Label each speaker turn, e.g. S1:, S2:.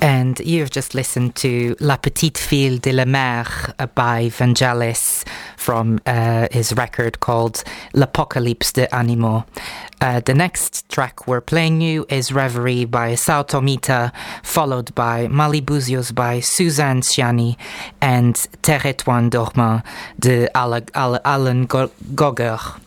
S1: And you've just listened to La Petite Fille de la Mer by Vangelis from his record called L'Apocalypse des Animaux. The next track we're playing you is Reverie by Sao Tomita, followed by Malibuzios by Suzanne Ciani and Territoire Dormant de Alan Gogger.